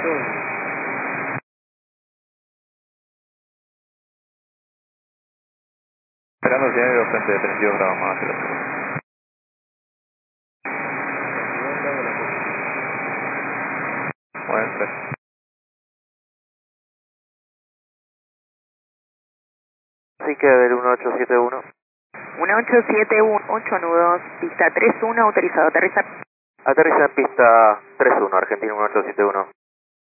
Esperando señal frente de 32 grados más. Bueno, gracias. Sí, queda del 1871. 1871, 8 nudos, pista 31, autorizado a aterrizar. Aterriza en pista 31, Argentina 1871.